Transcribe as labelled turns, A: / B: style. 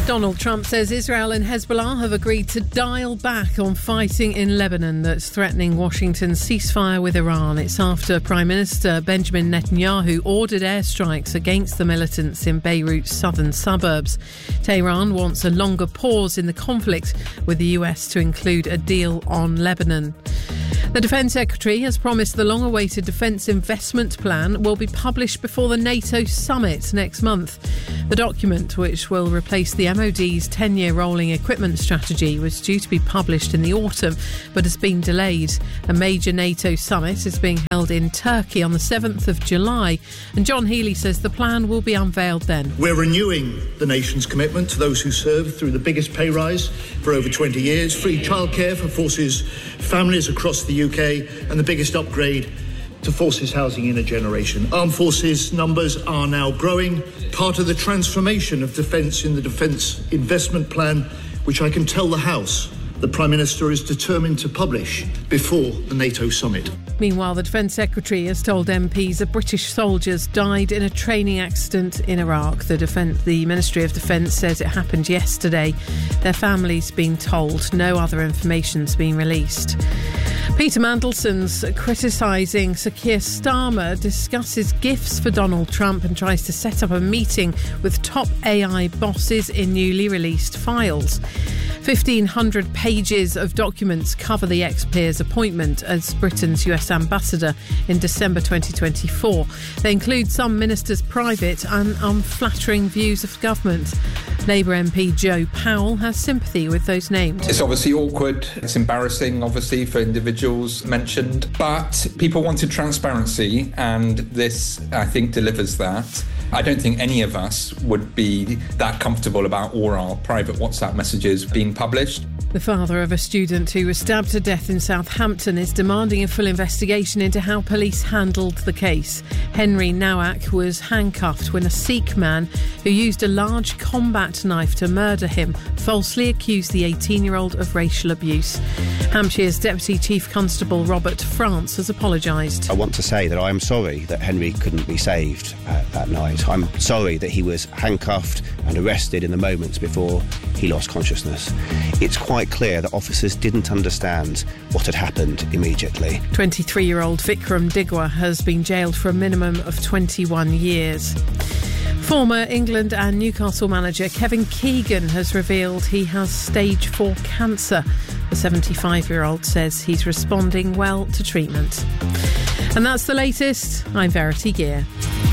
A: Donald Trump says Israel and Hezbollah have agreed to dial back on fighting in Lebanon that's threatening Washington's ceasefire with Iran. It's after Prime Minister Benjamin Netanyahu ordered airstrikes against the militants in Beirut's southern suburbs. Tehran wants a longer pause in the conflict, with the US to include a deal on Lebanon. The Defence Secretary has promised the long-awaited Defence Investment Plan will be published before the NATO summit next month. The document, which will replace the MOD's 10-year rolling equipment strategy, was due to be published in the autumn but has been delayed. A major NATO summit is being held in Turkey on the 7th of July, and John Healey says the plan will be unveiled then.
B: We're renewing the nation's commitment to those who serve through the biggest pay rise for over 20 years, free childcare for Forces families across the UK, and the biggest upgrade to Forces housing in a generation. Armed Forces numbers are now growing, part of the transformation of defence in the Defence Investment Plan, which I can tell the House the Prime Minister is determined to publish before the NATO summit.
A: Meanwhile, the Defence Secretary has told MPs that British soldiers died in a training accident in Iraq. The Ministry of Defence says it happened yesterday. Their families being told no other information's been released. Peter Mandelson's criticising Sir Keir Starmer discusses gifts for Donald Trump and tries to set up a meeting with top AI bosses in newly released files. 1,500 pages of documents cover the ex-peer's appointment as Britain's US ambassador in December 2024. They include some ministers' private and unflattering views of government. Labour MP Joe Powell has sympathy with those named.
C: It's obviously awkward. It's embarrassing, obviously, for individuals mentioned. But people wanted transparency, and this, I think, delivers that. I don't think any of us would be that comfortable about all our private WhatsApp messages being published.
A: The father of a student who was stabbed to death in Southampton is demanding a full investigation into how police handled the case. Henry Nowak was handcuffed when a Sikh man who used a large combat knife to murder him falsely accused the 18-year-old of racial abuse. Hampshire's Deputy Chief Constable Robert France has apologised.
D: I want to say that I am sorry that Henry couldn't be saved that night. I'm sorry that he was handcuffed and arrested in the moments before he lost consciousness. It's quite clear that officers didn't understand what had happened immediately.
A: 23-year-old Vikram Digwa has been jailed for a minimum of 21 years. Former England and Newcastle manager Kevin Keegan has revealed he has stage 4 cancer. The 75-year-old says he's responding well to treatment. And that's the latest. I'm Verity Gear.